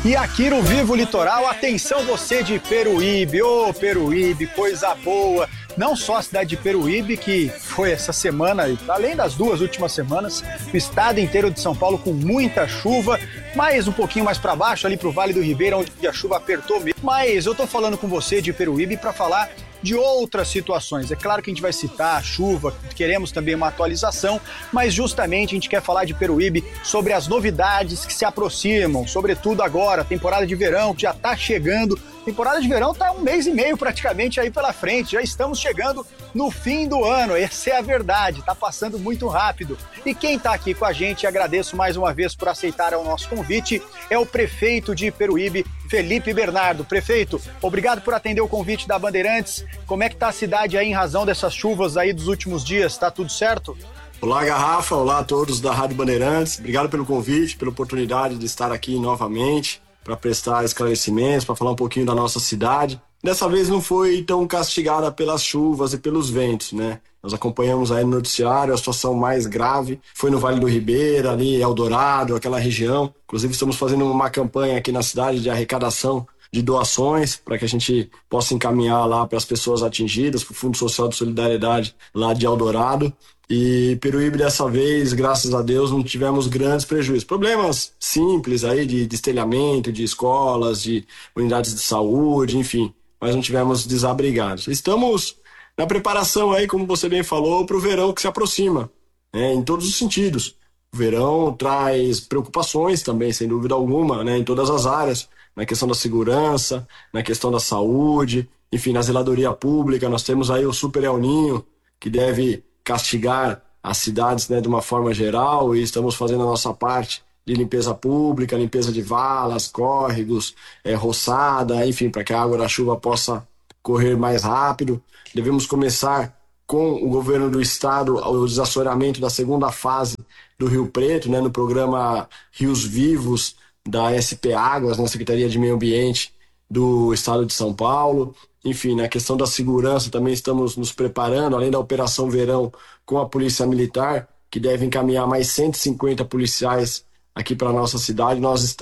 E aqui no Vivo Litoral, atenção você de Peruíbe, ô Peruíbe, coisa boa. Não só a cidade de Peruíbe, que foi essa semana, além das duas últimas semanas, o estado inteiro de São Paulo com muita chuva, mas um pouquinho mais para baixo, ali para o Vale do Ribeira, onde a chuva apertou mesmo. Mas eu tô falando com você de Peruíbe para falar de outras situações. É claro que a gente vai citar a chuva, queremos também uma atualização, mas justamente a gente quer falar de Peruíbe sobre as novidades que se aproximam, sobretudo agora, a temporada de verão que já está chegando. A temporada de verão está 1 mês e meio praticamente aí pela frente, já estamos chegando no fim do ano, essa é a verdade, está passando muito rápido. E quem está aqui com a gente, agradeço mais uma vez por aceitar o nosso convite, é o prefeito de Peruíbe, Felipe Bernardo. Prefeito, obrigado por atender o convite da Bandeirantes. Como é que está a cidade aí em razão dessas chuvas aí dos últimos dias? Está tudo certo? Olá, Garrafa. Olá a todos da Rádio Bandeirantes. Obrigado pelo convite, pela oportunidade de estar aqui novamente para prestar esclarecimentos, para falar um pouquinho da nossa cidade. Dessa vez não foi tão castigada pelas chuvas e pelos ventos, né? Nós acompanhamos aí no noticiário, a situação mais grave foi no Vale do Ribeira, ali Eldorado, aquela região. Inclusive estamos fazendo uma campanha aqui na cidade de arrecadação de doações para que a gente possa encaminhar lá para as pessoas atingidas, para o Fundo Social de Solidariedade lá de Eldorado. E Peruíbe dessa vez, graças a Deus, não tivemos grandes prejuízos. Problemas simples aí de destelhamento, de escolas, de unidades de saúde, enfim, mas não tivemos desabrigados. Estamos na preparação aí, como você bem falou, para o verão que se aproxima, né, em todos os sentidos. O verão traz preocupações também, sem dúvida alguma, né, em todas as áreas, na questão da segurança, na questão da saúde, enfim, na zeladoria pública. Nós temos aí o Super El Niño, que deve castigar as cidades, né, de uma forma geral, e estamos fazendo a nossa parte de limpeza pública, limpeza de valas, córregos, roçada, enfim, para que a água da chuva possa correr mais rápido. Devemos começar com o governo do estado o desassoreamento da segunda fase do Rio Preto, né, no programa Rios Vivos da SP Águas, na Secretaria de Meio Ambiente do estado de São Paulo. Enfim, na questão da segurança também estamos nos preparando, além da Operação Verão com a Polícia Militar, que deve encaminhar mais 150 policiais aqui para a nossa cidade. Nós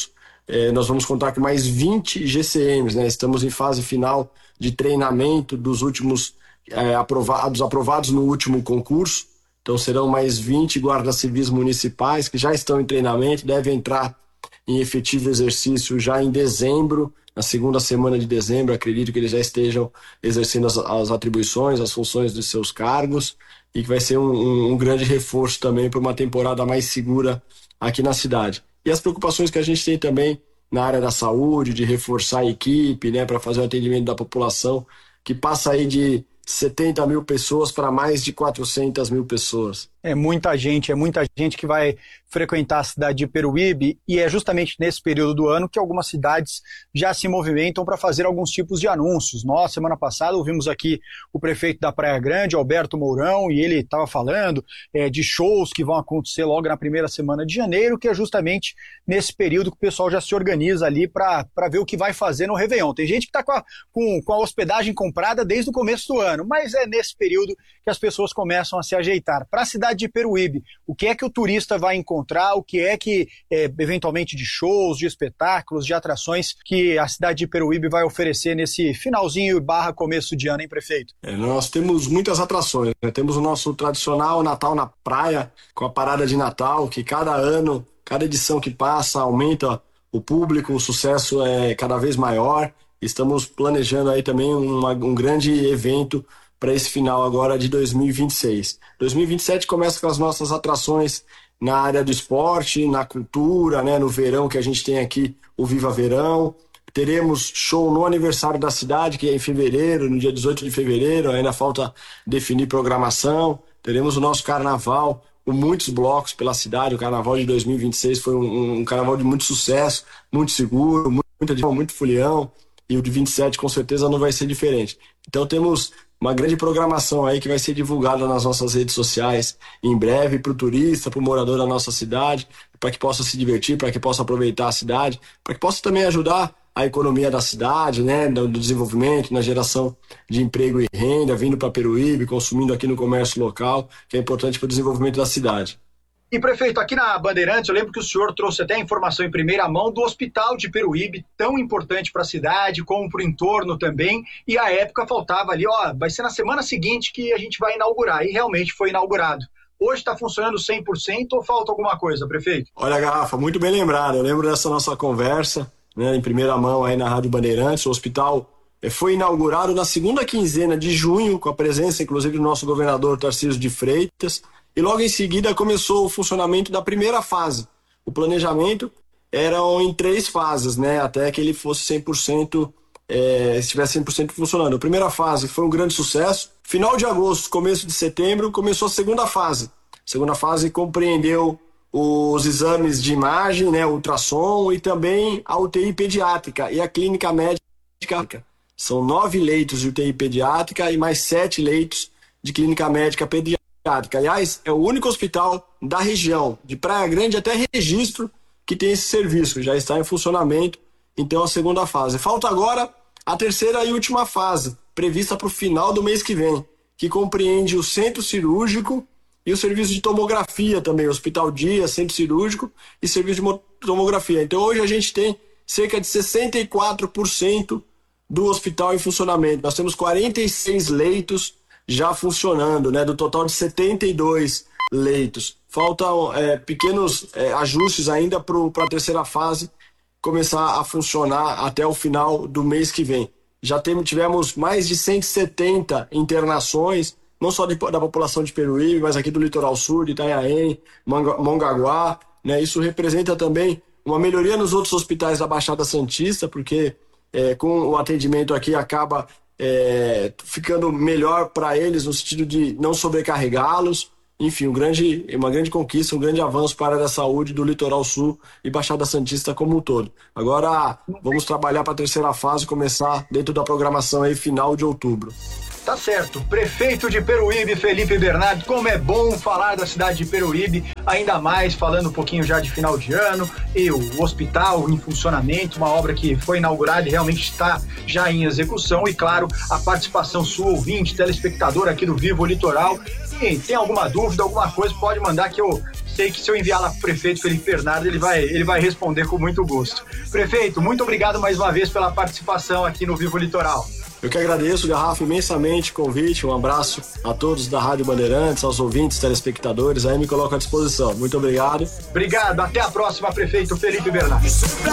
vamos contar com mais 20 GCMs, né? Estamos em fase final de treinamento dos últimos aprovados no último concurso. Então serão mais 20 guardas civis municipais que já estão em treinamento, devem entrar em efetivo exercício já em dezembro, na segunda semana de dezembro. Acredito que eles já estejam exercendo as atribuições, as funções dos seus cargos, e que vai ser um grande reforço também para uma temporada mais segura aqui na cidade. E as preocupações que a gente tem também na área da saúde, de reforçar a equipe, né, para fazer o atendimento da população, que passa aí de 70 mil pessoas para mais de 400 mil pessoas. É muita gente que vai frequentar a cidade de Peruíbe, e é justamente nesse período do ano que algumas cidades já se movimentam para fazer alguns tipos de anúncios. Nós, semana passada, ouvimos aqui o prefeito da Praia Grande, Alberto Mourão, e ele estava falando de shows que vão acontecer logo na primeira semana de janeiro, que é justamente nesse período que o pessoal já se organiza ali para ver o que vai fazer no Réveillon. Tem gente que está com a hospedagem comprada desde o começo do ano, mas é nesse período que as pessoas começam a se ajeitar. Para a cidade de Peruíbe, o que é que o turista vai encontrar, o que é que, eventualmente, de shows, de espetáculos, de atrações que a cidade de Peruíbe vai oferecer nesse finalzinho / começo de ano, hein, prefeito? Nós temos muitas atrações, né? Temos o nosso tradicional Natal na Praia, com a parada de Natal, que cada ano, cada edição que passa, aumenta o público, o sucesso é cada vez maior. Estamos planejando aí também um grande evento para esse final agora de 2026. 2027 começa com as nossas atrações na área do esporte, na cultura, né, no verão que a gente tem aqui o Viva Verão. Teremos show no aniversário da cidade, que é em fevereiro, no dia 18 de fevereiro, ainda falta definir programação. Teremos o nosso carnaval, com muitos blocos pela cidade. O carnaval de 2026 foi um carnaval de muito sucesso, muito seguro, muito folião, e o de 27 com certeza não vai ser diferente. Então temos uma grande programação aí que vai ser divulgada nas nossas redes sociais em breve para o turista, para o morador da nossa cidade, para que possa se divertir, para que possa aproveitar a cidade, para que possa também ajudar a economia da cidade, né, do desenvolvimento, na geração de emprego e renda, vindo para Peruíbe, consumindo aqui no comércio local, que é importante para o desenvolvimento da cidade. E, prefeito, aqui na Bandeirantes, eu lembro que o senhor trouxe até a informação em primeira mão do Hospital de Peruíbe, tão importante para a cidade, como para o entorno também, e à época faltava ali, vai ser na semana seguinte que a gente vai inaugurar, e realmente foi inaugurado. Hoje está funcionando 100% ou falta alguma coisa, prefeito? Olha, Garrafa, muito bem lembrado. Eu lembro dessa nossa conversa, né, em primeira mão aí na Rádio Bandeirantes. O hospital foi inaugurado na segunda quinzena de junho, com a presença, inclusive, do nosso governador Tarcísio de Freitas. E logo em seguida começou o funcionamento da primeira fase. O planejamento era em 3 fases, né, até que ele fosse 100%, estivesse 100% funcionando. A primeira fase foi um grande sucesso. Final de agosto, começo de setembro, começou a segunda fase. A segunda fase compreendeu os exames de imagem, né, ultrassom, e também a UTI pediátrica e a clínica médica. São 9 leitos de UTI pediátrica e mais 7 leitos de clínica médica pediátrica. Aliás, é o único hospital da região, de Praia Grande até Registro, que tem esse serviço, já está em funcionamento, então a segunda fase. Falta agora a terceira e última fase, prevista para o final do mês que vem, que compreende o centro cirúrgico e o serviço de tomografia também, hospital dia, centro cirúrgico e serviço de tomografia. Então hoje a gente tem cerca de 64% do hospital em funcionamento. Nós temos 46 leitos já funcionando, né, do total de 72 leitos. Faltam pequenos ajustes ainda para a terceira fase começar a funcionar até o final do mês que vem. Já tivemos mais de 170 internações, não só da população de Peruíbe, mas aqui do Litoral Sul, de Itanhaém, Mongaguá, né? Isso representa também uma melhoria nos outros hospitais da Baixada Santista, porque com o atendimento aqui acaba ficando melhor para eles no sentido de não sobrecarregá-los. Enfim, uma grande conquista, um grande avanço para a área da saúde do Litoral Sul e Baixada Santista como um todo. Agora vamos trabalhar para a terceira fase, começar dentro da programação aí final de outubro. Tá certo. Prefeito de Peruíbe, Felipe Bernardo, como é bom falar da cidade de Peruíbe, ainda mais falando um pouquinho já de final de ano, e o hospital em funcionamento, uma obra que foi inaugurada e realmente está já em execução, e claro, a participação sua, ouvinte, telespectador aqui do Vivo Litoral. E tem alguma dúvida, alguma coisa, pode mandar, que eu sei que se eu enviar lá para o prefeito Felipe Bernardo, ele vai responder com muito gosto. Prefeito, muito obrigado mais uma vez pela participação aqui no Vivo Litoral. Eu que agradeço, Garrafa, imensamente o convite. Um abraço a todos da Rádio Bandeirantes, aos ouvintes, telespectadores. Aí me coloco à disposição. Muito obrigado. Obrigado. Até a próxima, prefeito Felipe Bernardo.